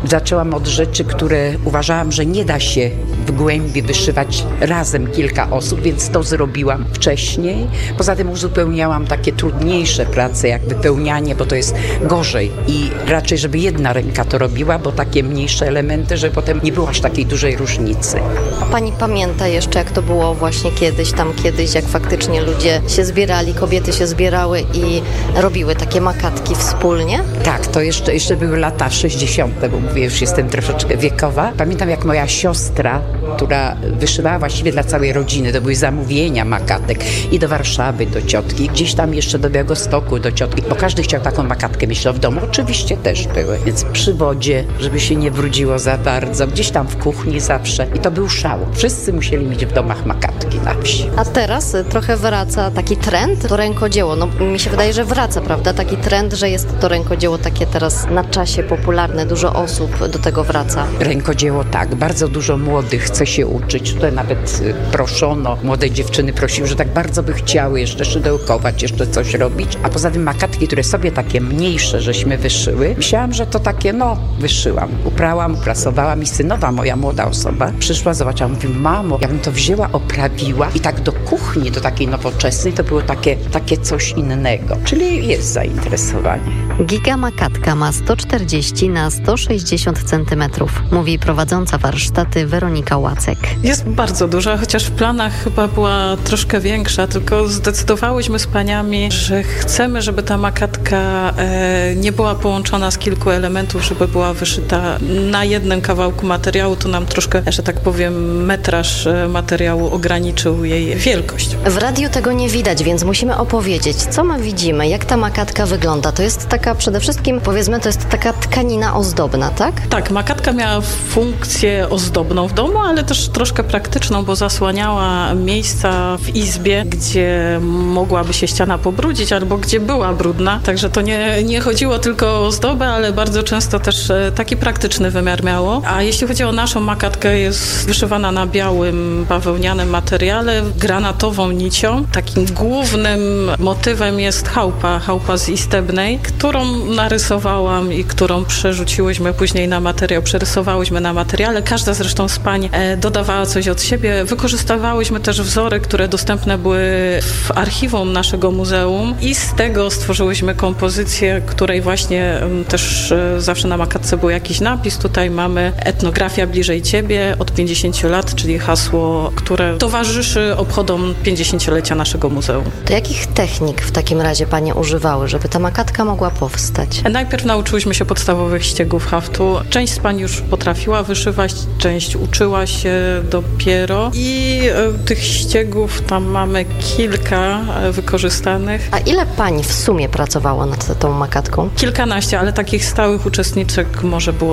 Zaczęłam od rzeczy, które uważałam, że nie da się w głębi wyszywać razem kilka osób, więc to zrobiłam wcześniej. Poza tym uzupełniałam takie trudniejsze prace, jak wypełnianie, bo to jest gorzej i raczej, żeby jedna ręka to robiła, bo takie mniejsze elementy, żeby potem nie było aż takiej dużej różnicy. A pani pamięta jeszcze, jak to było właśnie kiedyś, jak faktycznie ludzie się zbierali, kobiety się zbierały i robiły takie makatki wspólnie? Tak, to jeszcze były lata 60., bo mówię, już jestem troszeczkę wiekowa. Pamiętam, jak moja siostra, która wyszywała właściwie dla całej rodziny, to były zamówienia makatek i do Warszawy, do ciotki, gdzieś tam jeszcze do Białegostoku, do ciotki, bo każdy chciał taką makatkę mieć w domu. Oczywiście też były, więc przy wodzie, żeby się nie brudziło za bardzo, gdzieś tam w kuchni zawsze i to był szał. Wszyscy musieli mieć w domach makatki na wsi. A teraz trochę wraca taki trend, to rękodzieło. No mi się wydaje, że wraca, prawda? Taki trend, że jest to rękodzieło takie teraz na czasie popularne, dużo osób do tego wraca. Rękodzieło tak, bardzo dużo młodych chce się uczyć. Tutaj nawet proszono, młode dziewczyny prosiły, że tak bardzo by chciały jeszcze szydełkować, jeszcze coś robić. A poza tym makatki, które sobie takie mniejsze, żeśmy wyszyły, myślałam, że to takie, wyszyłam. Uprałam, uprasowałam i synowa, moja młoda osoba, przyszła, zobaczyła, mówi, mamo, ja bym to wzięła, oprawiła i tak do kuchni, do takiej nowoczesnej, to było takie coś innego. Czyli jest zainteresowanie. Giga makatka ma 140 na 160 cm, mówi prowadząca warsztaty Weronika Łacek. Jest bardzo duża, chociaż w planach chyba była troszkę większa, tylko zdecydowałyśmy z paniami, że chcemy, żeby ta makatka nie była połączona z kilku elementów, żeby była wyszyta na jednym kawałku materiału, to nam troszkę, że tak powiem, metraż materiału ograniczył jej wielkość. W radiu tego nie widać, więc musimy opowiedzieć, co my widzimy, jak ta makatka wygląda. To jest taka przede wszystkim, powiedzmy, to jest taka tkanina ozdobna, tak? Tak, makatka miała funkcję ozdobną w domu, ale też troszkę praktyczną, bo zasłaniała miejsca w izbie, gdzie mogłaby się ściana pobrudzić albo gdzie była brudna. Także to nie chodziło tylko o ozdobę, ale bardzo często też taki praktyczny wymiar miało. A jeśli chodzi o naszą makatkę, jest wyszywana na białym bawełnianym materiale, granatową nicią. Takim głównym motywem jest chałupa z Istebnej, którą narysowałam i którą przerzuciłyśmy później na materiał, przerysowałyśmy na materiale. Każda zresztą z pań dodawała coś od siebie. Wykorzystywałyśmy też wzory, które dostępne były w archiwum naszego muzeum i z tego stworzyłyśmy kompozycję, której właśnie też zawsze na makatce był jakiś napis. Tutaj mamy etnografia bliżej ciebie od 50 lat, czyli hasło, które towarzyszy obchodom 50-lecia naszego muzeum. To jakich technik w takim razie panie używały, żeby ta makatka mogła powstać? Najpierw nauczyłyśmy się podstawowych ściegów haftu. Część z pań już potrafiła wyszywać, część uczyła się dopiero i tych ściegów tam mamy kilka wykorzystanych. A ile pań w sumie pracowało nad tą makatką? Kilkanaście, ale takich stałych uczestniczek może było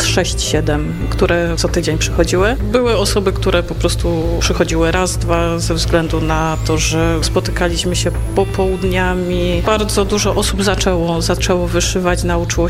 6-7, które co tydzień przychodziły. Były osoby, które po prostu przychodziły raz, dwa ze względu na to, że spotykaliśmy się popołudniami. Bardzo dużo osób zaczęło wyszywać, nauczyło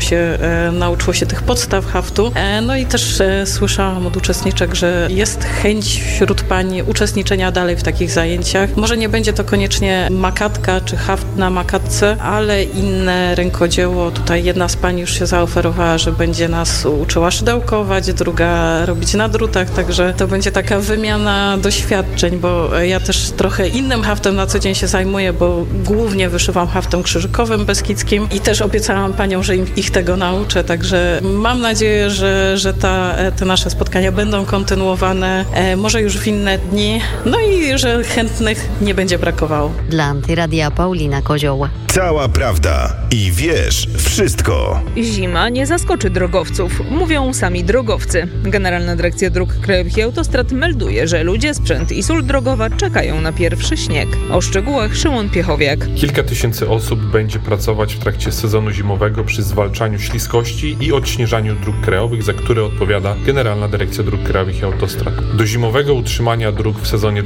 się tych podstaw haftu. No i też słyszałam od uczestniczek, że jest chęć wśród pań uczestniczenia dalej w takich zajęciach. Może nie będzie to koniecznie makatka czy haft na makatce, ale inne rękodzieło. Tutaj jedna z pań już się zaoferowała, że będzie nas uczyła szydełkować, druga robić na drutach, także to będzie taka wymiana doświadczeń, bo ja też trochę innym haftem na co dzień się zajmuję, bo głównie wyszywam haftem krzyżykowym beskidzkim i też obiecałam paniom, że ich tego nauczę, także mam nadzieję, że te nasze spotkania będą kontynuowane, może już w inne dni, no i że chętnych nie będzie brakowało. Dla Antyradia Paulina Kozioł. Cała prawda i wiesz wszystko. Zima nie zaskoczy drogowców, mówią sami drogowcy. Generalna Dyrekcja Dróg Krajowych i Autostrad melduje, że ludzie, sprzęt i sól drogowa czekają na pierwszy śnieg. O szczegółach Szymon Piechowiak. Kilka tysięcy osób będzie pracować w trakcie sezonu zimowego przy zwalczaniu śliskości i odśnieżaniu dróg krajowych, za które odpowiada Generalna Dyrekcja Dróg Krajowych i Autostrad. Do zimowego utrzymania dróg w sezonie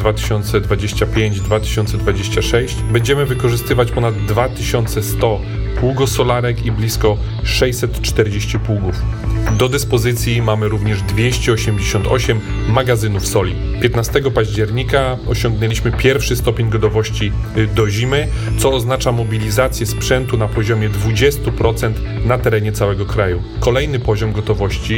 2025-2026 będziemy wykorzystywać ponad 2100 pługosolarek i blisko 640 pługów. Do dyspozycji mamy również 288 magazynów soli. 15 października osiągnęliśmy pierwszy stopień gotowości do zimy, co oznacza mobilizację sprzętu na poziomie 20% na terenie całego kraju. Kolejny poziom gotowości